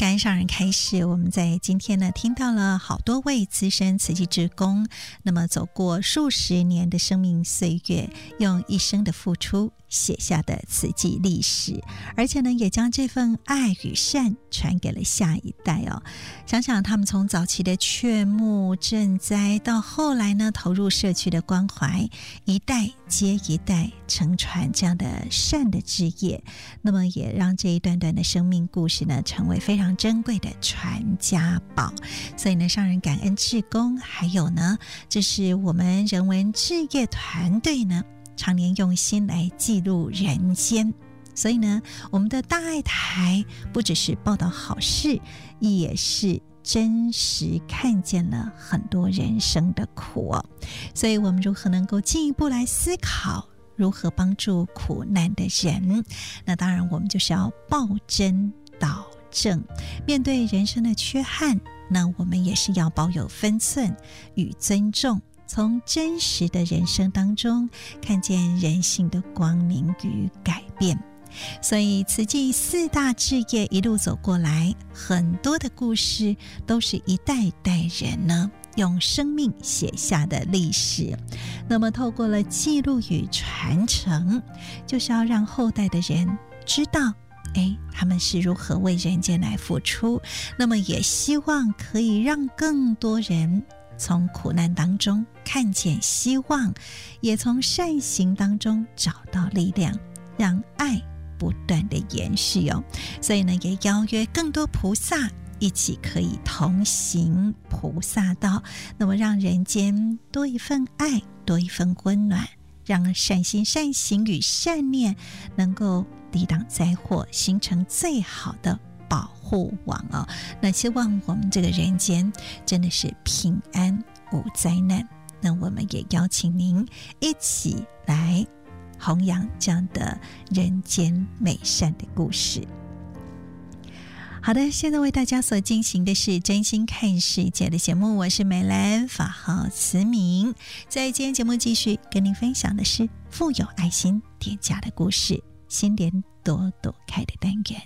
山上人开始，我们在今天呢听到了好多位资深慈济志工，那么走过数十年的生命岁月，用一生的付出写下的慈济历史，而且呢也将这份爱与善传给了下一代哦。想想他们从早期的劝募赈灾，到后来呢投入社区的关怀，一代接一代承传这样的善的志业，那么也让这一段段的生命故事呢成为非常珍贵的传家宝。所以呢上人感恩志工，还有呢这是我们人文志业团队呢常年用心来记录人间。所以呢我们的大爱台不只是报道好事，也是真实看见了很多人生的苦哦。所以我们如何能够进一步来思考如何帮助苦难的人，那当然我们就是要报真导正，面对人生的缺憾，那我们也是要保有分寸与尊重，从真实的人生当中看见人性的光明与改变。所以慈济四大志业一路走过来，很多的故事都是一代代人呢用生命写下的历史。那么透过了记录与传承，就是要让后代的人知道他们是如何为人间来付出，那么也希望可以让更多人从苦难当中看见希望，也从善行当中找到力量，让爱不断的延续哦。所以呢也邀约更多菩萨一起可以同行菩萨道，那么让人间多一份爱，多一份温暖，让善心善行与善念能够抵挡灾祸，形成最好的保护网哦。那希望我们这个人间真的是平安无灾难，那我们也邀请您一起来弘扬这样的人间美善的故事。好的，现在为大家所进行的是真心看世界的节目，我是美兰，法号慈明。在今天节目继续跟您分享的是富有爱心店家的故事，心莲朵朵开的单元。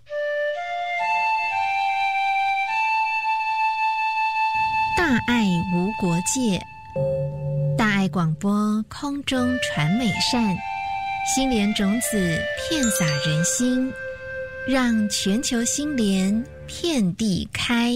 大爱无国界，大爱广播空中传美善，心莲种子遍洒人心，让全球心莲遍地开。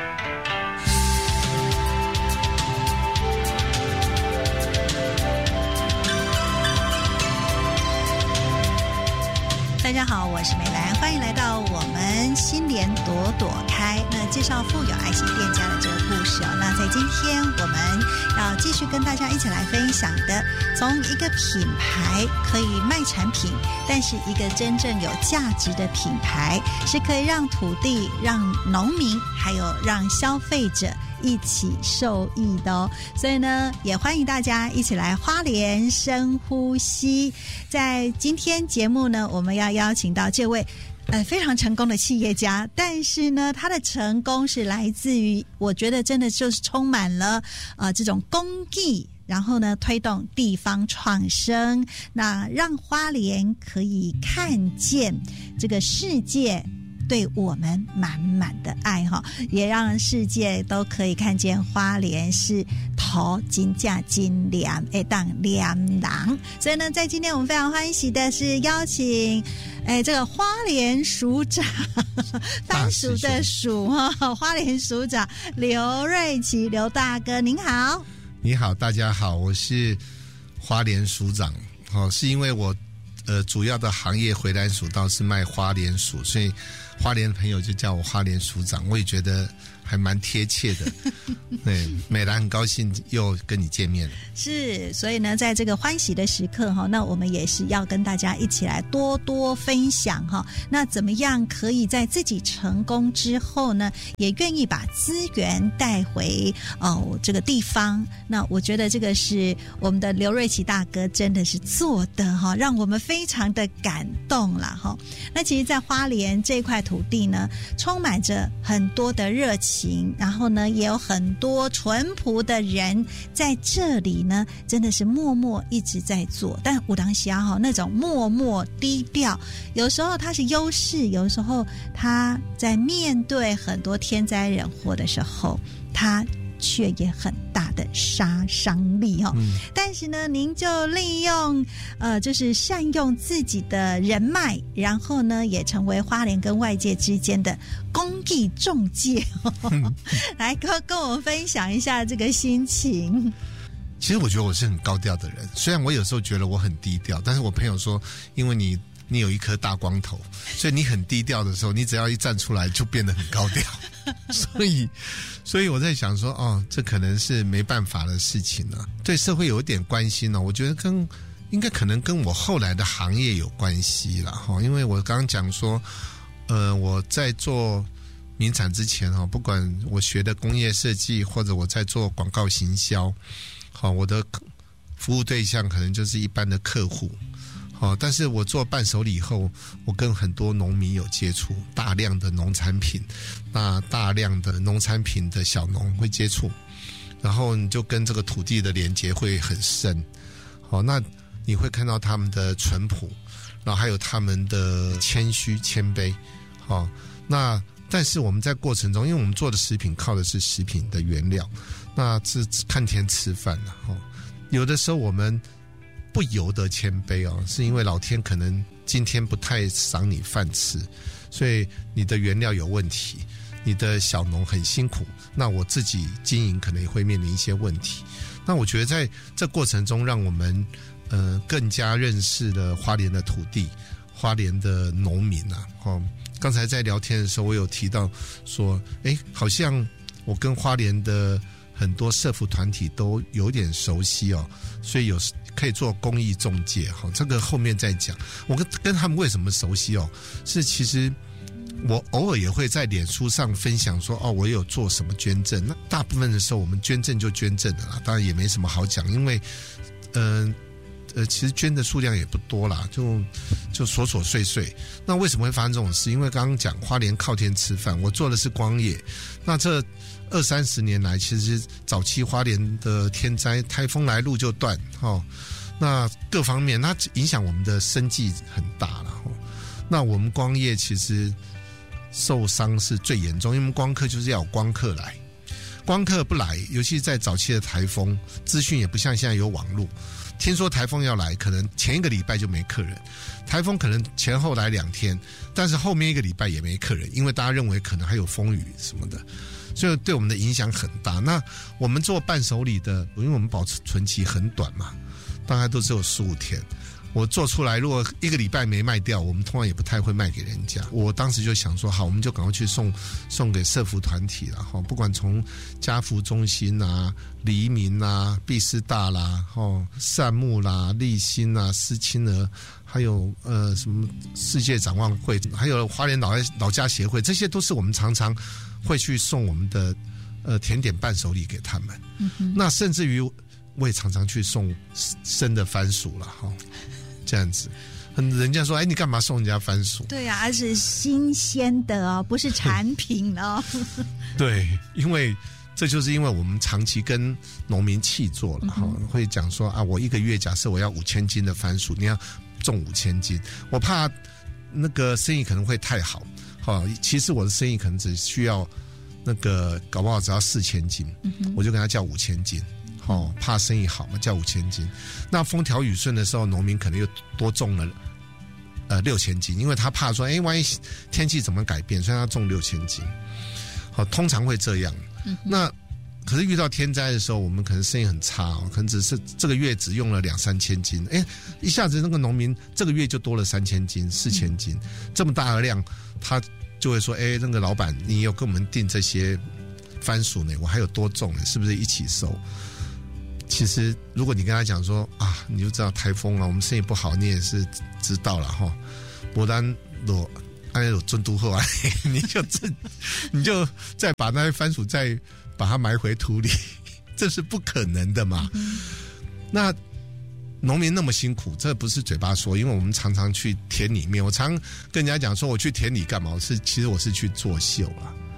大家好，我是美兰，欢迎来到我们心莲朵朵开，那介绍富有爱心店家的这个故事哦。那在今天我们要继续跟大家一起来分享的，从一个品牌可以卖产品，但是一个真正有价值的品牌是可以让土地、让农民还有让消费者一起受益的哦。所以呢也欢迎大家一起来花莲深呼吸。在今天节目呢我们要邀请到这位非常成功的企业家，但是呢他的成功是来自于我觉得真的就是充满了这种公益，然后呢推动地方创生，那让花莲可以看见这个世界对我们满满的爱哈，也让世界都可以看见花莲是头金价金良当良郎。所以呢在今天我们非常欢喜的是邀请这个花莲署长番薯的薯花莲署长刘瑞琦刘大哥，您好。 你好，大家好，我是花莲署长是因为我主要的行业回蓝薯道是卖花莲薯，所以花莲的朋友就叫我花莲署长，我也觉得还蛮贴切的。对，美兰很高兴又跟你见面了。 是，所以呢在这个欢喜的时刻那我们也是要跟大家一起来多多分享那怎么样可以在自己成功之后呢也愿意把资源带回这个地方。那我觉得这个是我们的刘瑞琦大哥真的是做的让我们非常的感动啦那其实在花莲这块土地呢充满着很多的热情行，然后呢也有很多淳朴的人在这里呢，真的是默默一直在做。但有当时啊，那种默默低调，有时候它是优势，有时候他在面对很多天灾人祸的时候，他却也很大的杀伤力哦。但是呢，您就利用就是善用自己的人脉，然后呢，也成为花莲跟外界之间的公益中介来跟我们分享一下这个心情。 其实我觉得我是很高调的人，虽然我有时候觉得我很低调，但是我朋友说，因为你有一颗大光头，所以你很低调的时候，你只要一站出来就变得很高调。所以我在想说，这可能是没办法的事情了。对社会有一点关心呢，我觉得应该可能跟我后来的行业有关系啦。因为我刚刚讲说，我在做名产之前不管我学的工业设计，或者我在做广告行销，我的服务对象可能就是一般的客户。但是我做伴手礼以后，我跟很多农民有接触，大量的农产品，那大量的农产品的小农会接触，然后你就跟这个土地的连结会很深。那你会看到他们的淳朴，然后还有他们的谦虚谦卑。那但是我们在过程中，因为我们做的食品靠的是食品的原料，那是看天吃饭了。有的时候我们不由得谦卑是因为老天可能今天不太赏你饭吃，所以你的原料有问题，你的小农很辛苦，那我自己经营可能也会面临一些问题。那我觉得在这过程中，让我们更加认识了花莲的土地，花莲的农民啊。刚才在聊天的时候，我有提到说，好像我跟花莲的很多社福团体都有点熟悉所以可以做公益中介。这个后面再讲。我跟他们为什么熟悉是其实我偶尔也会在脸书上分享说我有做什么捐赠。那大部分的时候我们捐赠就捐赠的啦，当然也没什么好讲，因为其实捐的数量也不多啦，就琐琐碎碎。那为什么会发生这种事？因为刚刚讲花莲靠天吃饭，我做的是光业。那这20-30年来，其实早期花莲的天灾，台风来路就断那各方面它影响我们的生计很大了那我们光业其实受伤是最严重，因为我们光客就是要有光客来，光客不来，尤其在早期的台风，资讯也不像现在有网络。听说台风要来，可能前一个礼拜就没客人，台风可能前后来2天，但是后面一个礼拜也没客人，因为大家认为可能还有风雨什么的，所以对我们的影响很大。那我们做伴手礼的，因为我们保存期很短嘛，大概都只有15天。我做出来，如果1个礼拜没卖掉，我们通常也不太会卖给人家。我当时就想说，好，我们就赶快去送给社福团体了不管从家福中心啊、黎明啊、碧师大啦、善牧啦、立新啊、思亲儿，还有什么世界展望会，还有花莲老家协会，这些都是我们常常会去送我们的甜点伴手礼给他们。那甚至于我也常常去送生的番薯了这样子。人家说你干嘛送人家番薯？对啊，而是新鲜的不是产品对，因为这就是因为我们长期跟农民契作了会讲说我1个月假设我要5000斤的番薯，你要种5000斤，我怕那个生意可能会太好其实我的生意可能只需要那个搞不好只要4000斤我就跟他叫5000斤怕生意好嘛，叫5000斤。那风调雨顺的时候，农民可能又多种了6000斤，因为他怕说万一天气怎么改变，所以他种6000斤。通常会这样。那可是遇到天灾的时候，我们可能生意很差可能只是这个月只用了2-3千斤，一下子那个农民这个月就多了3000斤、4000斤，这么大的量，他就会说那个老板，你有跟我们订这些番薯呢，我还有多种呢，是不是一起收？其实如果你跟他讲说你就知道台风我们生意不好，你也是知道了不然按有尊都后你就再把那些番薯再把它埋回土里，这是不可能的嘛。那农民那么辛苦，这不是嘴巴说，因为我们常常去田里面，我常跟人家讲说我去田里干嘛，其实我是去作秀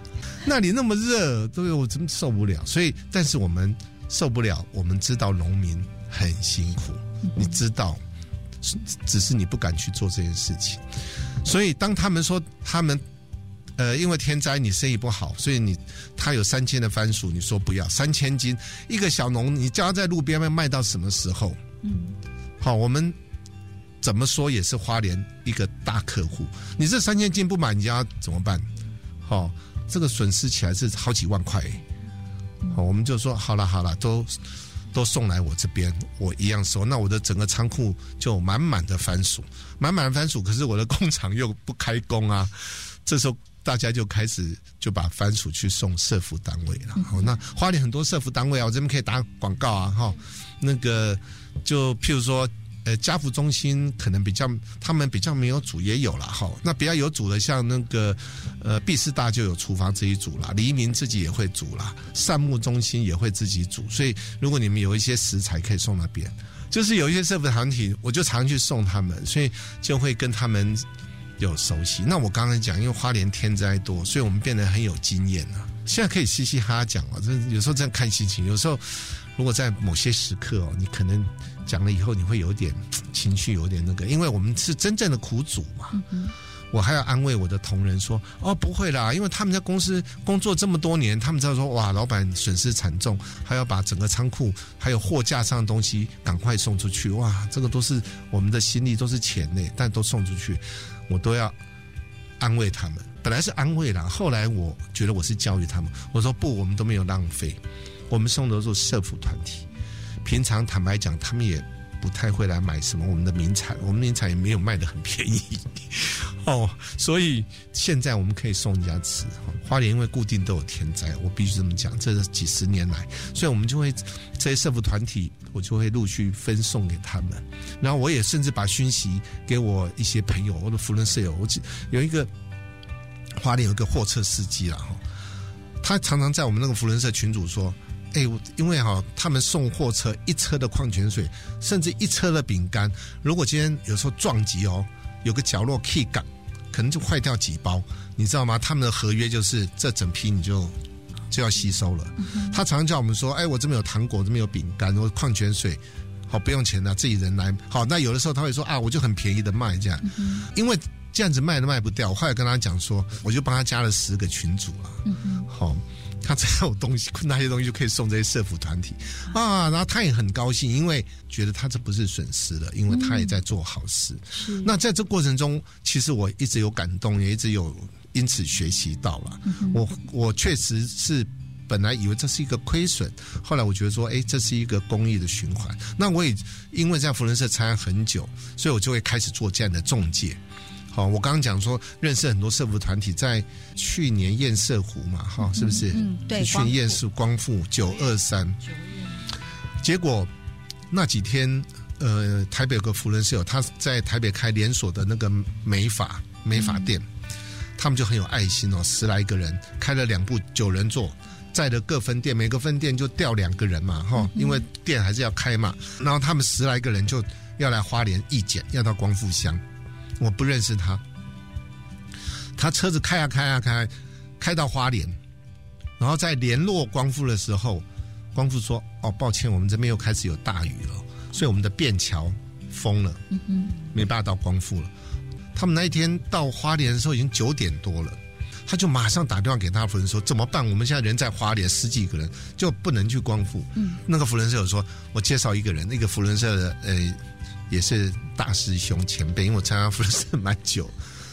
那里那么热，对，我真受不了。所以，但是我们受不了，我们知道农民很辛苦，你知道，只是你不敢去做这件事情。所以，当他们说他们因为天灾你生意不好，所以他有3000的番薯，你说不要3000斤，一个小农你叫他在路边卖到什么时候？好，我们怎么说也是花莲一个大客户，你这3000斤不买，你要怎么办？好，这个损失起来是好几万块。好，我们就说好了，都送来我这边，我一样收。那我的整个仓库就满满的番薯，可是我的工厂又不开工啊。这时候大家就开始就把番薯去送社福单位了。那花莲很多社福单位啊，我这边可以打广告啊，那个就譬如说家福中心可能他们比较没有煮，也有啦哈。那比较有煮的，像那个毕师大就有厨房自己煮啦，黎明自己也会煮啦，善牧中心也会自己煮。所以如果你们有一些食材可以送那边，就是有一些社福团体，我就常去送他们，所以就会跟他们有熟悉。那我刚才讲，因为花莲天灾多，所以我们变得很有经验了。现在可以嘻嘻哈哈讲哦，有时候这样看心情，有时候如果在某些时刻哦，你可能讲了以后你会有点情绪，有点那个，因为我们是真正的苦主嘛。我还要安慰我的同仁说，不会啦，因为他们在公司工作这么多年，他们知道说，哇，老板损失惨重，还要把整个仓库还有货架上的东西赶快送出去，哇，这个都是我们的心力，都是钱呢，但都送出去，我都要安慰他们。本来是安慰啦，后来我觉得我是教育他们，我说不，我们都没有浪费，我们送的都是社福团体，平常坦白讲，他们也不太会来买什么我们的名产，我们名产也没有卖得很便宜所以现在我们可以送人家吃。花莲因为固定都有天灾，我必须这么讲，这是几十年来，所以我们就会这些社福团体，我就会陆续分送给他们。然后我也甚至把讯息给我一些朋友，我的扶轮社友，我有一个花莲有一个货车司机啦，他常常在我们那个扶轮社群组说，因为他们送货车1车的矿泉水，甚至1车的饼干，如果今天有时候撞击有个角落 key 港，可能就坏掉几包，你知道吗？他们的合约就是这整批你就要吸收了。他常常叫我们说，我这边有糖果，这边有饼干，或矿泉水，好，不用钱的，自己人来。好，那有的时候他会说我就很便宜的卖这样，因为这样子卖都卖不掉。我后来跟他讲说，我就帮他加了10个群组了。好，他只要有东西，那些东西就可以送这些社福团体然后他也很高兴，因为觉得他这不是损失了，因为他也在做好事。那在这过程中，其实我一直有感动，也一直有因此学习到了。我确实是本来以为这是一个亏损，后来我觉得说，这是一个公益的循环。那我也因为在扶轮社参加很久，所以我就会开始做这样的仲介。好，我刚刚讲说认识很多社福团体，在去年堰社湖嘛，是不是？ 对， 去堰社光复923，结果那几天，台北有个扶轮社友，他在台北开连锁的那个美发店，他们就很有爱心10来个人开了2部9人座，在的各分店，每个分店就调2个人嘛，因为店还是要开嘛，然后他们10来个人就要来花莲义检，要到光复乡。我不认识他车子开到花莲，然后在联络光复的时候，光复说，抱歉，我们这边又开始有大雨了，所以我们的便桥封了，没办法到光复了。他们那一天到花莲的时候已经9点多了，他就马上打电话给他扶轮说，怎么办？我们现在人在花莲10几个人，就不能去光复。那个扶轮社有说，我介绍一个人，那个扶轮社的也是大师兄前辈，因为我参加扶轮社蛮久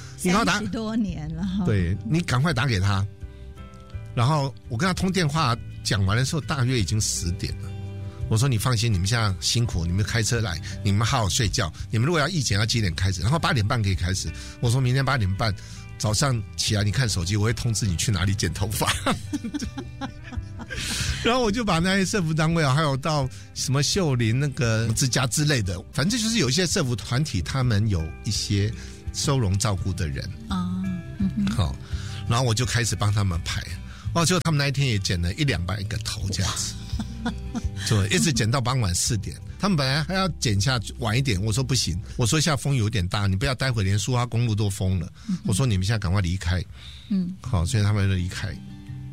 ，30多年了。 对，你赶快打给他。然后我跟他通电话讲完的时候，大约已经10点了。我说你放心，你们现在辛苦，你们开车来，你们好好睡觉。你们如果要义检要几点开始？然后8点半可以开始。我说明天8点半早上起来，你看手机，我会通知你去哪里剪头发。然后我就把那些社福单位还有到什么秀林那个之家之类的，反正就是有一些社福团体，他们有一些收容照顾的人好，然后我就开始帮他们排。结果他们那一天也剪了100-200个头这样子，就一直剪到傍晚4点。他们本来还要剪下晚一点，我说不行，我说现在风有点大，你不要待会连苏花公路都封了。我说你们现在赶快离开。好，所以他们就离开。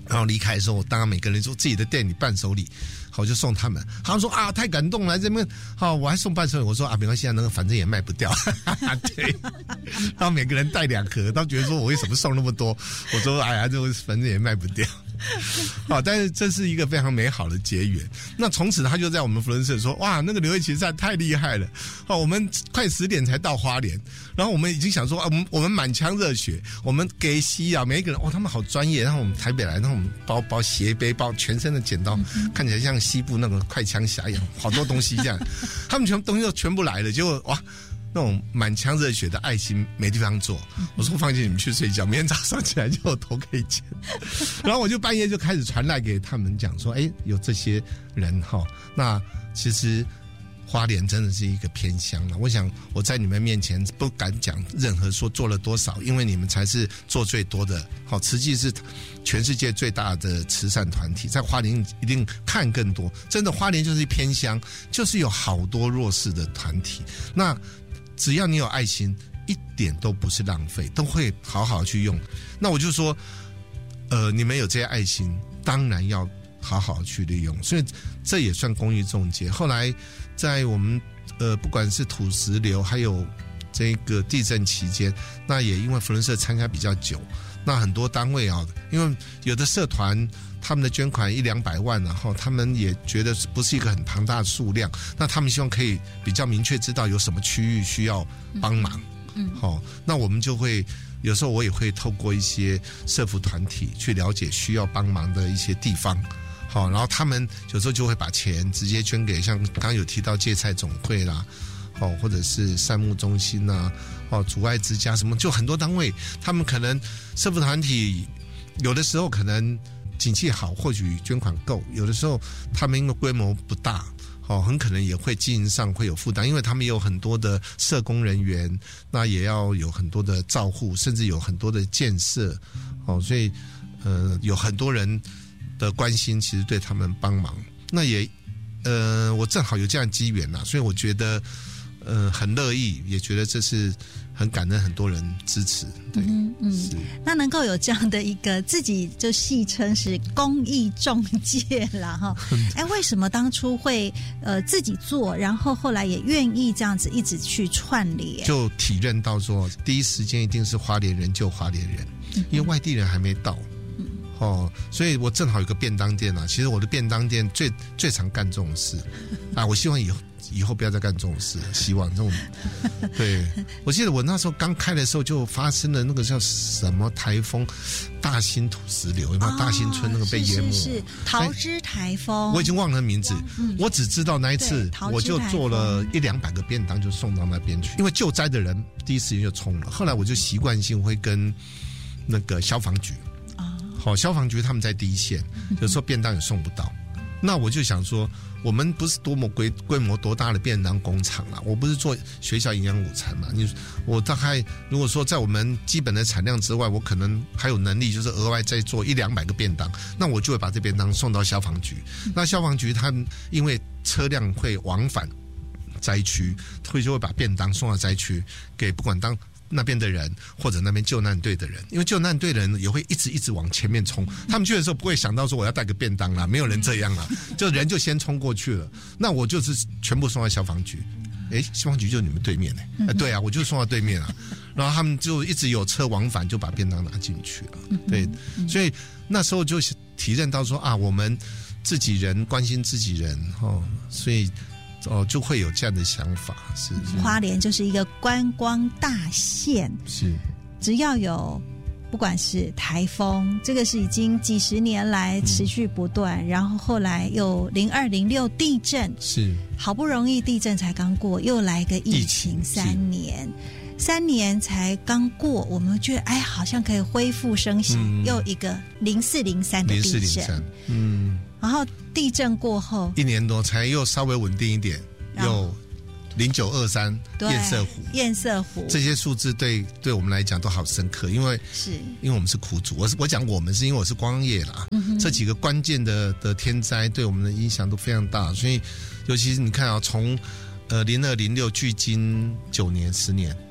然后离开的时候，我当然每个人说自己的店里伴手礼，好，我就送他们。他们说啊，太感动了，这边好，我还送伴手礼。我说啊，没关系啊，那个反正也卖不掉。对，然后每个人带2盒，他觉得说我为什么送那么多？我说哎呀，这反正也卖不掉。好，但是这是一个非常美好的结缘。那从此他就在我们福伦社说，哇，那个刘慧琪实在太厉害了。好，我们快10点才到花莲，然后我们已经想说啊，我们满腔热血，我们给西啊，每一个人他们好专业。然后我们台北来，然后我们包斜背包，全身的剪刀，看起来像西部那个快枪侠一样，好多东西这样。他们东西都全部来了，结果哇，那种满腔热血的爱心没地方做。我说放心，你们去睡觉，明天早上起来就有头可以剪。然后我就半夜就开始传来给他们讲说，哎，有这些人哈，那其实花莲真的是一个偏乡了。我想我在你们面前不敢讲任何说做了多少，因为你们才是做最多的。好，慈济是全世界最大的慈善团体，在花莲一定看更多。真的，花莲就是偏乡，就是有好多弱势的团体。那只要你有爱心，一点都不是浪费，都会好好去用。那我就说，你们有这些爱心，当然要好好去利用。所以这也算公益仲介。后来在我们不管是土石流，还有这个地震期间，那也因为福伦社参加比较久，那很多单位啊，因为有的社团他们的捐款100-200万，然后他们也觉得不是一个很庞大的数量，那他们希望可以比较明确知道有什么区域需要帮忙。好，那我们就会有时候我也会透过一些社福团体去了解需要帮忙的一些地方。好，然后他们有时候就会把钱直接捐给像刚刚有提到芥菜总会啦，或者是善牧中心啊，阻碍之家什么，就很多单位，他们可能社福团体有的时候可能景气好，或许捐款够，有的时候他们因为规模不大，很可能也会经营上会有负担，因为他们也有很多的社工人员，那也要有很多的照护，甚至有很多的建设，所以有很多人的关心，其实对他们帮忙。那也我正好有这样的机缘啦，所以我觉得很乐意，也觉得这是很感恩很多人支持。对，是。 那能够有这样的一个自己就戏称是公益仲介啦哈。哎，为什么当初会自己做，然后后来也愿意这样子一直去串联？ 就体认到说，第一时间一定是花莲人救花莲人，因为外地人还没到。所以我正好有个便当店啊，其实我的便当店最常干这种事啊，我希望以后不要再干这种事，希望这种。对，我记得我那时候刚开的时候就发生了那个叫什么台风，大兴土石流，有没有？大兴村那个被淹没， 是桃枝台风， 我已经忘了名字，我只知道那一次我就做了100-200个便当就送到那边去，因为救灾的人第一时间就冲了，后来我就习惯性会跟那个消防局。消防局他们在第一线，有时候便当也送不到，那我就想说，我们不是多么规模多大的便当工厂啊，我不是做学校营养午餐嘛，我大概如果说在我们基本的产量之外，我可能还有能力就是额外再做100-200个便当，那我就会把这便当送到消防局。那消防局他们因为车辆会往返灾区，就会把便当送到灾区给不管当那边的人或者那边救难队的人，因为救难队的人也会一直往前面冲，他们去的时候不会想到说我要带个便当啦，没有人这样啦，就人就先冲过去了。那我就是全部送到消防局，消防局就你们对面对啊，我就送到对面啊，然后他们就一直有车往返，就把便当拿进去了。对，所以那时候就体认到说啊，我们自己人关心自己人所以。就会有这样的想法。是花莲就是一个观光大县， 是只要有不管是台风，这个是已经几十年来持续不断，然后后来又02、06地震， 是好不容易地震才刚过，又来个疫情3年才刚过，我们觉得好像可以恢复生息，又一个04、03的地震，然后地震过后 1年多才又稍微稳定一点，又0923堰塞湖这些数字对我们来讲都好深刻，因为我们是苦主，我讲我们是因为我是观光业啦，这几个关键的天灾对我们的影响都非常大，所以尤其是你看从02、06距今9年10年，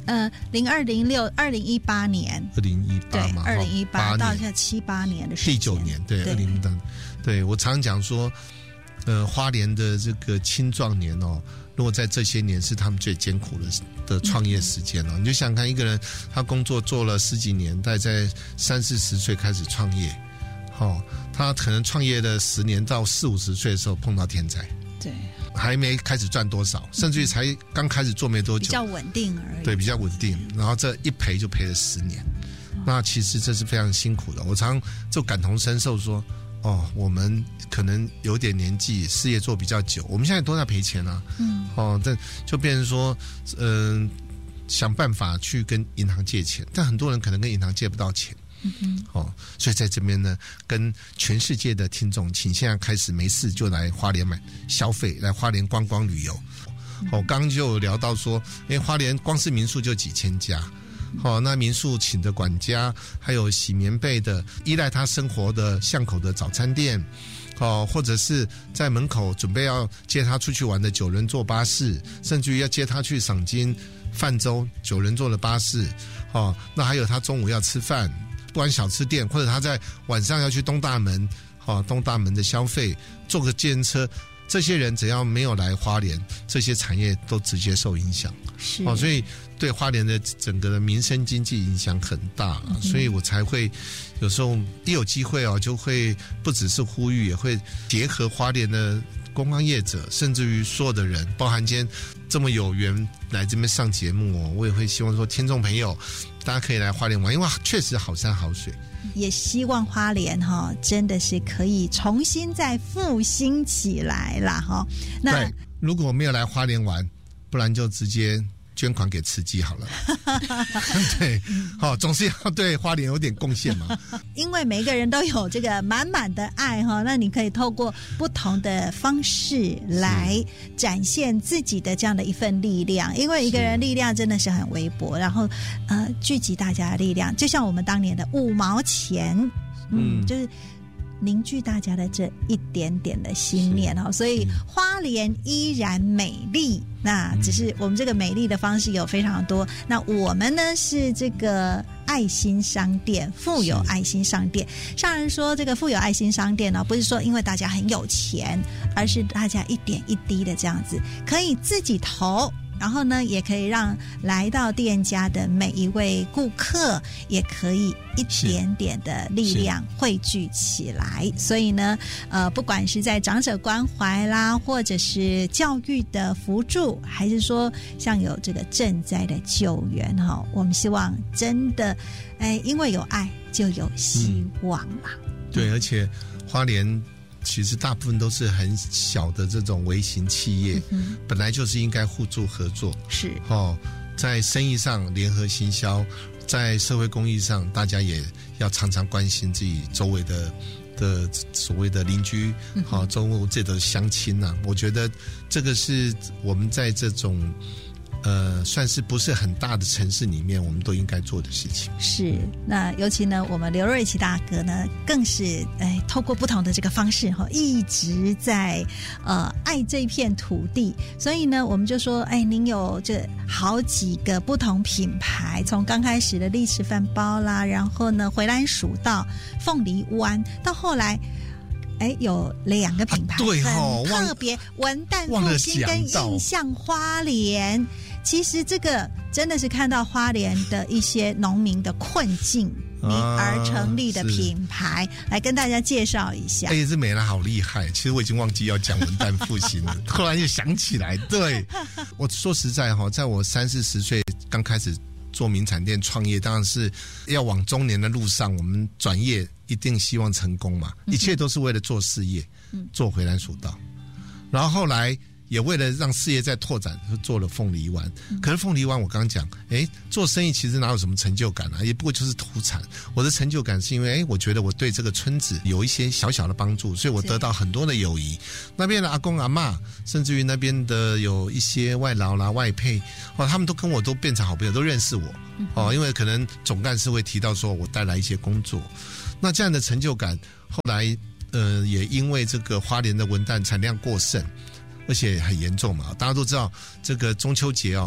0206 2018年 ，2018嘛， 对，2018到现在7、8年的时间， 第9年，对，2018，对，我常讲说，花莲的这个青壮年哦，如果在这些年是他们最艰苦的创业时间哦，你就想看一个人，他工作做了10几年，大概在30、40岁开始创业，他可能创业的10年到40、50岁的时候碰到天灾， 对， 还没开始赚多少，甚至于才刚开始做没多久， 比较稳定而已， 对，比较稳定，然后这一赔就赔了10年，那其实这是非常辛苦的。我常就感同身受说，我们可能有点年纪，事业做比较久，我们现在都在赔钱啊，但就变成说，想办法去跟银行借钱，但很多人可能跟银行借不到钱。所以在这边呢，跟全世界的听众，请现在开始没事就来花莲买消费，来花莲观光旅游。刚刚就有聊到说，花莲光是民宿就几千家，那民宿请的管家，还有洗棉被的，依赖他生活的巷口的早餐店，或者是在门口准备要接他出去玩的9人座巴士，甚至于要接他去赏金泛舟9人座的巴士，那还有他中午要吃饭，不管小吃店，或者他在晚上要去东大门的消费，坐个计程车，这些人只要没有来花莲，这些产业都直接受影响，所以对花莲的整个的民生经济影响很大，所以我才会有时候一有机会就会不只是呼吁，也会结合花莲的观光业者，甚至于所有的人，包含今天这么有缘来这边上节目我也会希望说听众朋友大家可以来花莲玩，因为确实好山好水， 也希望花莲真的是可以重新再复兴起来啦那对，如果没有来花莲玩，不然就直接捐款给慈济好了对，总是要对花莲有点贡献嘛因为每个人都有这个满满的爱那你可以透过不同的方式来展现自己的这样的一份力量，因为一个人力量真的是很微薄，然后聚集大家的力量，就像我们当年的5毛钱就是凝聚大家的这一点点的心念所以花莲依然美丽，那只是我们这个美丽的方式有非常多，那我们呢是这个爱心商店，富有爱心商店。上人说这个富有爱心商店不是说因为大家很有钱，而是大家一点一滴的这样子可以自己投，然后呢也可以让来到店家的每一位顾客也可以一点点的力量汇聚起来，所以呢不管是在长者关怀啦，或者是教育的扶助，还是说像有这个赈灾的救援我们希望真的因为有爱就有希望啦对，而且花莲其实大部分都是很小的这种微型企业，本来就是应该互助合作， 是在生意上联合行销，在社会公益上大家也要常常关心自己周围的所谓的邻居，周围这的乡亲我觉得这个是我们在这种算是不是很大的城市里面我们都应该做的事情。 是，那尤其呢我们刘瑞琪大哥呢更是透过不同的这个方式一直在爱这片土地，所以呢我们就说您有这好几个不同品牌，从刚开始的荔枝饭包啦，然后呢回蓝薯到凤梨湾，到后来有2个品牌对很特别，文旦复兴跟印象花莲，其实这个真的是看到花莲的一些农民的困境而成立的品牌，来跟大家介绍一下。 这美兰好厉害，其实我已经忘记要讲文旦复兴了突然又想起来，对，我说实在在我30、40岁刚开始做名产店创业，当然是要往中年的路上，我们转业一定希望成功嘛，一切都是为了做事业，做回蓝蜀道，然后后来也为了让事业再拓展，做了凤梨湾。可是凤梨湾我刚刚讲，做生意其实哪有什么成就感也不过就是土产。我的成就感是因为我觉得我对这个村子有一些小小的帮助，所以我得到很多的友谊。那边的阿公阿嬷，甚至于那边的有一些外劳啦、外配，他们都跟我都变成好朋友，都认识我因为可能总干事会提到说我带来一些工作，那这样的成就感，后来也因为这个花莲的文旦产量过剩。而且很严重嘛，大家都知道这个中秋节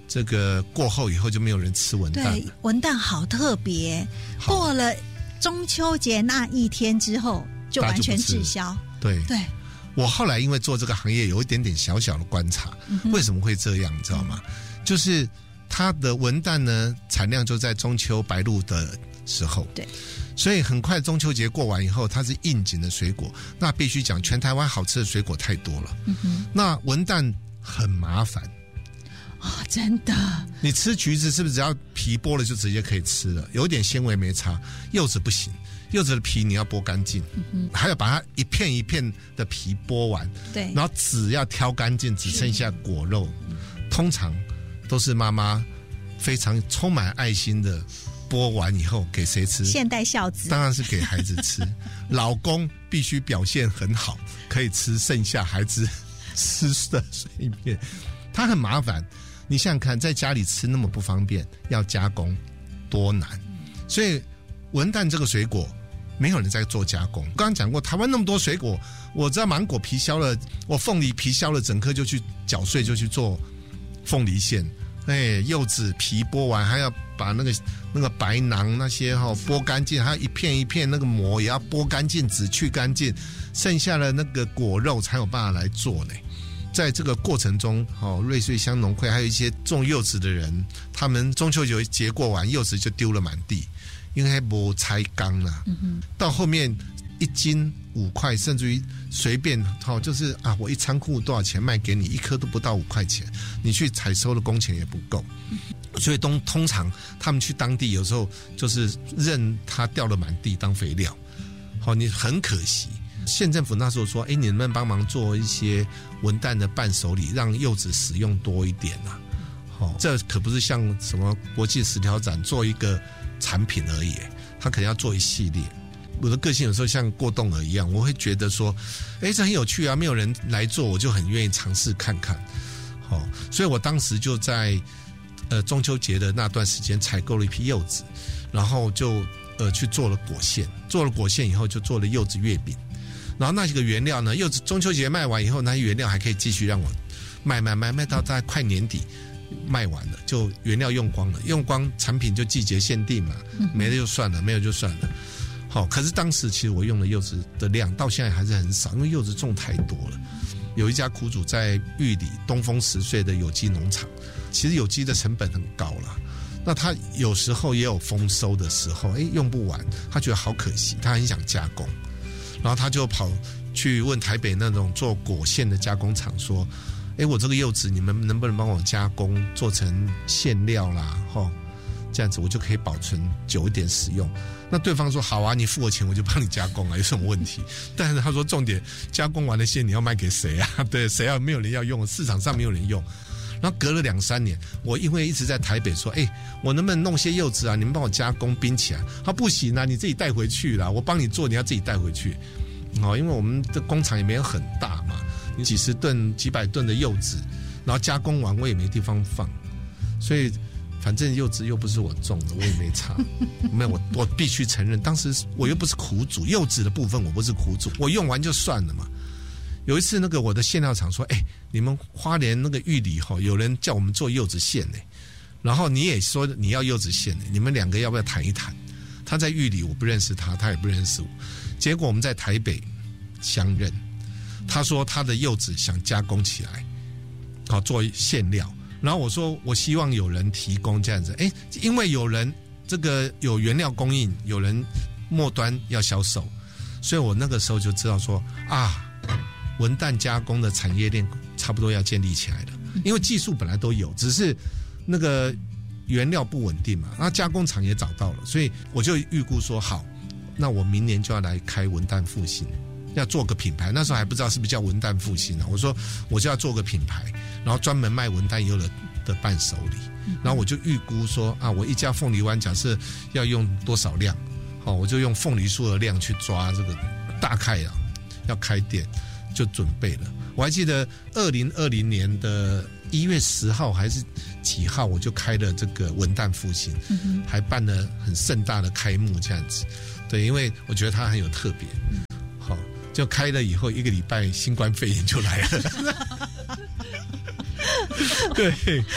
这个过后以后就没有人吃文旦了。 对，文旦好特别，过了中秋节那一天之后就完全滞销。 对，我后来因为做这个行业有一点点小小的观察，为什么会这样，你知道吗？就是它的文旦呢产量就在中秋白露的时候， 对， 所以很快中秋节过完以后，它是应景的水果。那必须讲，全台湾好吃的水果太多了。那文旦很麻烦。 真的，你吃橘子是不是只要皮剥了就直接可以吃了？有点纤维没差。柚子不行，柚子的皮你要剥干净，还要把它一片一片的皮剥完， 对， 然后籽要挑干净，只剩下果肉。通常都是妈妈非常充满爱心的剥完以后给谁吃？现代孝子，当然是给孩子吃。老公必须表现很好，可以吃剩下孩子吃的碎片。它很麻烦。你想想看，在家里吃那么不方便，要加工多难。所以文旦这个水果没有人在做加工。刚刚讲过，台湾那么多水果，我知道芒果皮削了，我凤梨皮削了，整颗就去搅碎，就去做凤梨馅。柚子皮剥完，还要把那个白囊那些剥干净，还有一片一片那个膜也要剥干净，籽去干净，剩下的那个果肉才有办法来做呢。在这个过程中，瑞穗乡农会还有一些种柚子的人，他们中秋节过完，柚子就丢了满地，因为没拆缸了。到后面1斤5块，甚至于随便就是我一仓库多少钱卖给你，一颗都不到5块钱，你去采收的工钱也不够。所以通常他们去当地，有时候就是任它掉了满地当肥料。你很可惜。县政府那时候说，你能不能帮忙做一些文旦的伴手礼，让柚子使用多一点啊？这可不是像什么国际食条展做一个产品而已，它可能要做一系列。我的个性有时候像过动儿一样，我会觉得说，这很有趣啊，没有人来做，我就很愿意尝试看看。所以我当时就在中秋节的那段时间采购了一批柚子，然后就去做了果馅，做了果馅以后就做了柚子月饼。然后那几个原料呢，柚子中秋节卖完以后，那些原料还可以继续让我卖到大概快年底卖完了，就原料用光了，用光产品就季节限定嘛，没了就算了，没有就算了。可是当时其实我用的柚子的量到现在还是很少，因为柚子种太多了。有一家苦主在玉里东风10岁的有机农场，其实有机的成本很高了，那他有时候也有丰收的时候，用不完，他觉得好可惜，他很想加工。然后他就跑去问台北那种做果馅的加工厂说，我这个柚子你们能不能帮我加工做成馅料啦，这样子我就可以保存久一点使用。那对方说好啊，你付我钱我就帮你加工啊，有什么问题？但是他说重点，加工完的馅你要卖给谁啊？对，谁要没有人要用，市场上没有人用。然后隔了2-3年，我因为一直在台北说，我能不能弄些柚子啊？你们帮我加工冰起来。他不行啊，你自己带回去啦，我帮你做，你要自己带回去。因为我们的工厂也没有很大嘛，你几十吨、几百吨的柚子，然后加工完我也没地方放，所以反正柚子又不是我种的，我也没差。没有，我必须承认，当时我又不是苦主，柚子的部分我不是苦主，我用完就算了嘛。有一次那个我的馅料厂说，你们花莲那个玉里有人叫我们做柚子馅呢，然后你也说你要柚子馅呢，你们2个要不要谈一谈？他在玉里，我不认识他，他也不认识我。结果我们在台北相认，他说他的柚子想加工起来，做馅料。然后我说我希望有人提供这样子，因为有人这个有原料供应，有人末端要销售，所以我那个时候就知道说文旦加工的产业链差不多要建立起来了。因为技术本来都有，只是那个原料不稳定嘛，那加工厂也找到了，所以我就预估说好，那我明年就要来开文旦复兴，要做个品牌。那时候还不知道是不是叫文旦复兴，我说我就要做个品牌，然后专门卖文旦柚的伴手礼。然后我就预估说我一家凤梨湾假设要用多少量，我就用凤梨酥的量去抓这个大概要开店就准备了。我还记得2020年的1月10号还是几号，我就开了这个文旦复兴，还办了很盛大的开幕这样子。对，因为我觉得它很有特别。好，就开了以后1个礼拜，新冠肺炎就来了。对，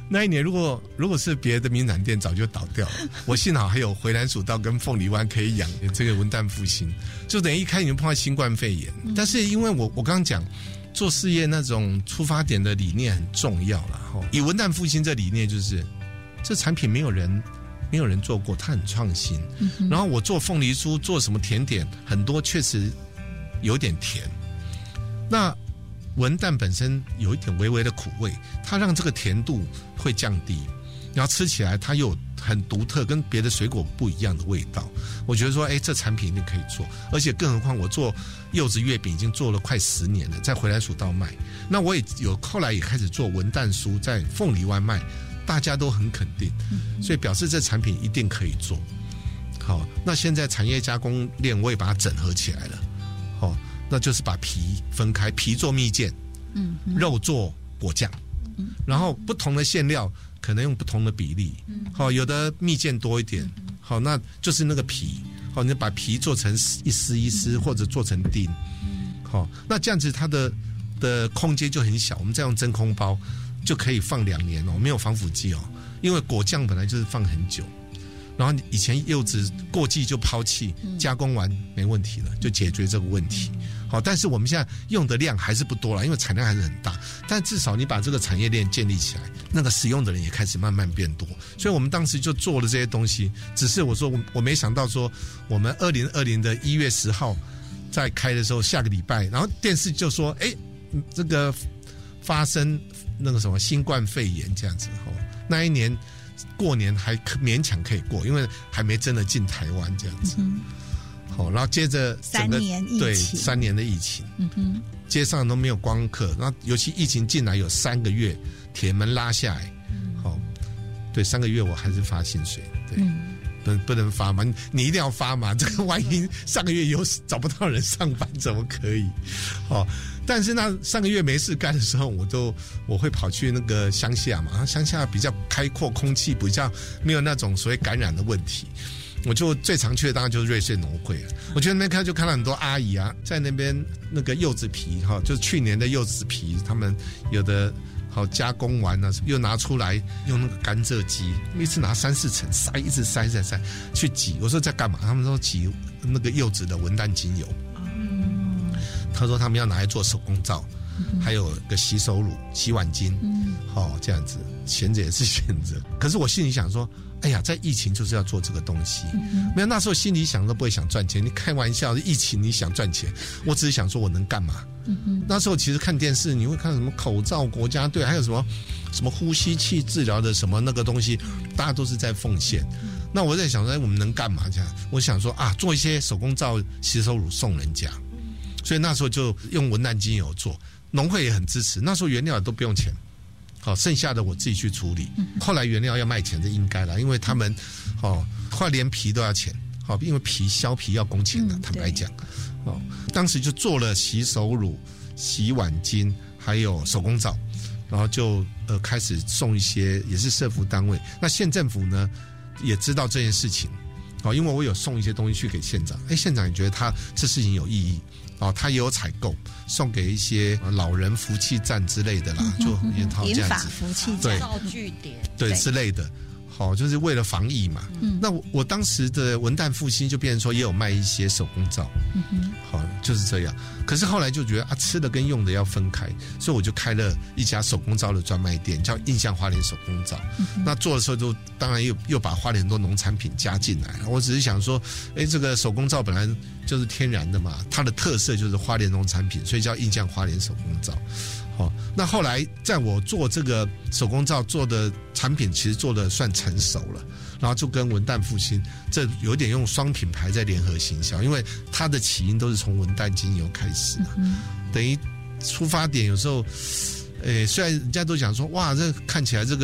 那一年如果是别的名产店早就倒掉了，我幸好还有回蓝蜀道跟凤梨湾可以养这个文旦复兴，就等于一开始就碰到新冠肺炎。但是因为我刚刚讲做事业那种出发点的理念很重要啦，以文旦复兴这理念就是这产品没有人做过，它很创新。然后我做凤梨酥做什么甜点很多确实有点甜，那文旦本身有一点微微的苦味，它让这个甜度会降低，然后吃起来它有很独特跟别的水果不一样的味道。我觉得说这产品一定可以做，而且更何况我做柚子月饼已经做了快10年了，在回蓝蜀道卖。那我也后来也开始做文旦酥在凤梨湾卖，大家都很肯定，所以表示这产品一定可以做。好，那现在产业加工链我也把它整合起来了。好，那就是把皮分开，皮做蜜饯，肉做果酱，然后不同的馅料可能用不同的比例。好，有的蜜饯多一点，好，那就是那个皮，好，你把皮做成一丝一丝，或者做成丁，好，那这样子它的空间就很小，我们再用真空包就可以放2年哦，没有防腐剂哦，因为果酱本来就是放很久。然后以前柚子过季就抛弃，加工完没问题了，就解决这个问题。好，但是我们现在用的量还是不多了，因为产量还是很大。但至少你把这个产业链建立起来，那个使用的人也开始慢慢变多。所以我们当时就做了这些东西。只是我说我没想到说，我们2020的1月10号在开的时候，下个礼拜，然后电视就说，这个发生那个什么新冠肺炎这样子。那一年过年还勉强可以过，因为还没真的进台湾这样子。好，然后接着 3年疫情， 对，3年的疫情，街上都没有观光客，然后尤其疫情进来有3个月，铁门拉下来，好，对，3个月我还是发薪水，对，不能发嘛，你一定要发嘛，这个万一上个月有找不到人上班怎么可以？好，但是那3个月没事干的时候，我会跑去那个乡下嘛，乡下比较开阔，空气比较没有那种所谓感染的问题。我就最常去的当然就是瑞穗农会了。我觉得那边就看到很多阿姨啊，在那边那个柚子皮就是去年的柚子皮，他们有的好加工完了，又拿出来用那个甘蔗机，一次拿3-4层塞，一直塞去挤。我说在干嘛？他们说挤那个柚子的文旦精油。他说他们要拿来做手工皂，还有个洗手乳、洗碗巾，这样子闲着也是闲着。可是我心里想说，哎呀，在疫情就是要做这个东西。没有，那时候心里想都不会想赚钱，你开玩笑，疫情你想赚钱，我只是想说我能干嘛。那时候其实看电视，你会看什么口罩国家队，还有什么呼吸器治疗的什么那个东西，大家都是在奉献。那我在想说，我们能干嘛？这样，我想说做一些手工皂、洗手乳送人家。所以那时候就用文旦精油做，农会也很支持。那时候原料都不用钱，好，剩下的我自己去处理。后来原料要卖钱，这应该啦，因为他们快连皮都要钱，好，因为削皮要工钱的，坦白讲。当时就做了洗手乳、洗碗巾，还有手工皂，然后就开始送一些，也是社福单位。那县政府呢也知道这件事情，因为我有送一些东西去给县长，县长也觉得他这事情有意义。他也有采购，送给一些老人福气站之类的啦，就一套这样子， 福气对， 造据点， 对之类的。好，就是为了防疫嘛。那我当时的文旦复兴就变成说也有卖一些手工皂，好，就是这样。可是后来就觉得吃的跟用的要分开，所以我就开了一家手工皂的专卖店，叫印象花莲手工皂。那做的时候就当然又把花莲很多农产品加进来了。我只是想说，这个手工皂本来就是天然的嘛，它的特色就是花莲农产品，所以叫印象花莲手工皂。那后来在我做这个手工皂做的产品，其实做的算成熟了，然后就跟文旦复兴这有点用双品牌在联合行销，因为它的起因都是从文旦精油开始的，等于出发点有时候，虽然人家都讲说哇，这看起来这个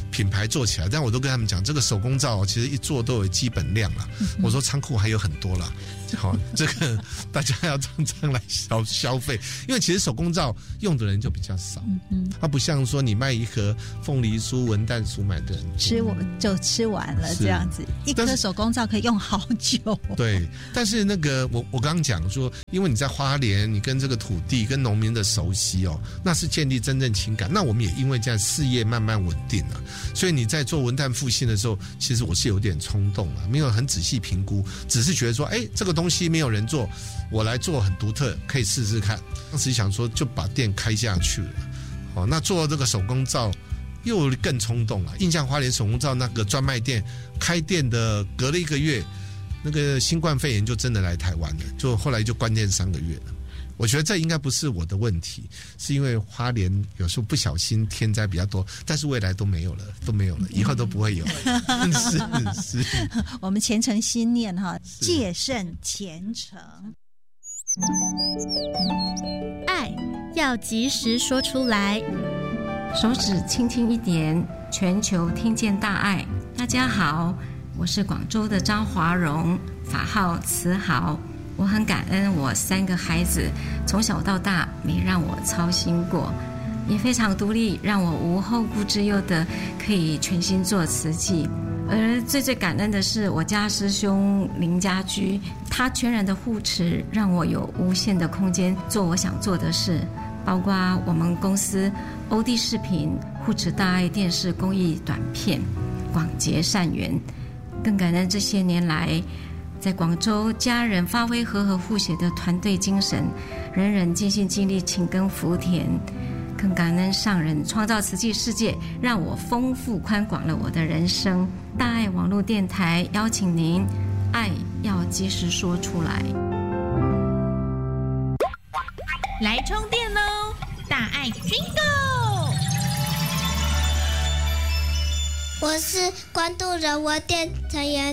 品牌做起来，但我都跟他们讲，这个手工皂其实一做都有基本量了。我说仓库还有很多了，好，这个大家要常常来消费，因为其实手工皂用的人就比较少，它不像说你卖一盒凤梨酥、文旦酥买的人吃完了这样子，一颗手工皂可以用好久。 对，但是那个我刚刚讲说，因为你在花莲，你跟这个土地、跟农民的熟悉哦，那是建立真正情感。那我们也因为这样事业慢慢稳定了，所以你在做文旦复兴的时候，其实我是有点冲动了，没有很仔细评估，只是觉得说，哎，这个东西没有人做，我来做很独特，可以试试看。当时想说就把店开下去了。哦，那做这个手工皂又更冲动了。印象花莲手工皂那个专卖店开店的隔了1个月，那个新冠肺炎就真的来台湾了，就后来就关店3个月了。我觉得这应该不是我的问题，是因为花莲有时候不小心天灾比较多，但是未来都没有了，以后都不会有了。是， 我们虔诚心念哈，戒慎虔诚。 爱要及时说出来， 手指轻轻一点，全球听见大爱。大家好，我是广州的张华荣，法号慈豪。我很感恩我3个孩子从小到大没让我操心过，也非常独立，让我无后顾之忧的可以全心做慈济。而最感恩的是我家师兄林家居，他全然的护持，让我有无限的空间做我想做的事，包括我们公司欧弟视频护持大爱电视公益短片，广结善缘。更感恩这些年来在广州家人发挥和和互协的团队精神，人人尽心尽力勤耕福田。更感恩上人创造慈济世界，让我丰富宽广了我的人生。大爱网络电台邀请您，爱要及时说出来。 来充电喽！大爱 Bingo！ 我是关渡人文电成员